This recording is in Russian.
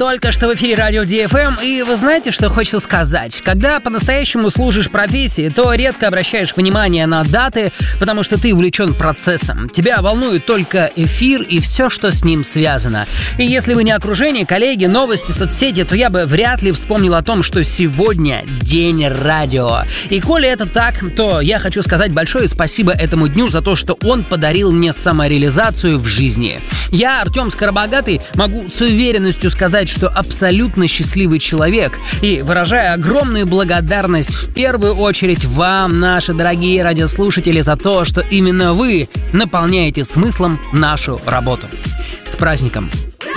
Только что в эфире радио DFM, и вы знаете, что хочу сказать? Когда по-настоящему служишь профессии, то редко обращаешь внимание на даты, потому что ты увлечен процессом. Тебя волнует только эфир и все, что с ним связано. И если вы не окружение, коллеги, новости, соцсети, то я бы вряд ли вспомнил о том, что сегодня день радио. И коли это так, то я хочу сказать большое спасибо этому дню за то, что он подарил мне самореализацию в жизни. Я, Артем Скоробогатый, могу с уверенностью сказать, что абсолютно счастливый человек, и выражаю огромную благодарность в первую очередь вам, наши дорогие радиослушатели, за то, что именно вы наполняете смыслом нашу работу. С праздником!